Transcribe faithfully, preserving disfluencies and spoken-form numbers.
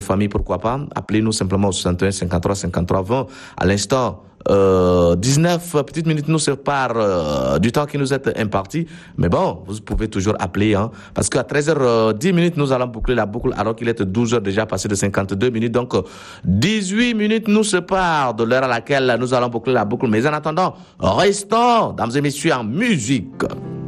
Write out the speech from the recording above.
famille, pourquoi pas. Appelez-nous simplement au soixante et un cinquante-trois cinquante-trois vingt. À l'instant, euh, dix-neuf petites minutes nous séparent euh, du temps qui nous est imparti. Mais bon, vous pouvez toujours appeler, hein, parce qu'à treize heures dix minutes, nous allons boucler la boucle, alors qu'il est douze heures déjà passé de cinquante-deux minutes. Donc, dix-huit minutes nous séparent de l'heure à laquelle nous allons boucler la boucle. Mais en attendant, restons, dames et messieurs, en musique.